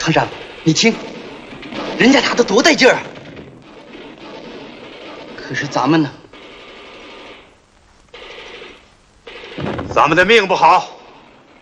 唐山，你听，人家打的多带劲儿啊！可是咱们呢？ 咱们的命不好，